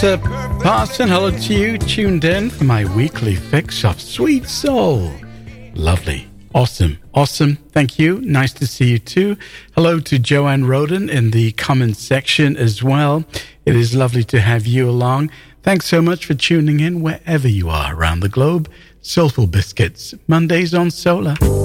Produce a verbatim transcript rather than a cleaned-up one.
Mister Parson, hello to you. Tuned in for my weekly fix of sweet soul. Lovely. Awesome. Awesome. Thank you. Nice to see you too. Hello to Joanne Roden in the comments section as well. It is lovely to have you along. Thanks so much for tuning in wherever you are around the globe. Soulful Biscuits, Mondays on Solar.